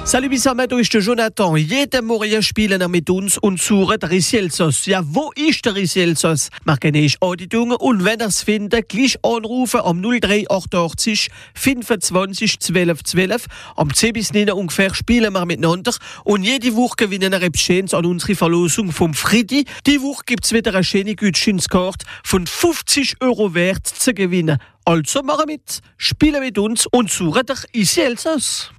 Salut zusammen, da ist der Jonathan. Jeden Morgen spielen wir mit uns und suchen den Risselsos. Ja, wo ist der Risselsos? Machen eine Anleitung und wenn ihr es findet, gleich anrufen am 0388 25 12 12. Am 10 bis 9 ungefähr spielen wir miteinander und jede Woche gewinnen wir etwas Schönes an unsere Verlosung vom Friedi. Die Woche gibt es wieder eine schöne Gutscheinskarte von 50 € wert zu gewinnen. Also machen mit, spielen mit uns und suchen den Risselsos.